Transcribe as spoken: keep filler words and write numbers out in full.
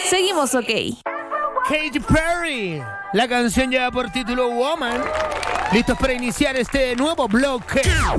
Seguimos ok. Katy Perry. La canción lleva por título Woman. Listos para iniciar este nuevo bloque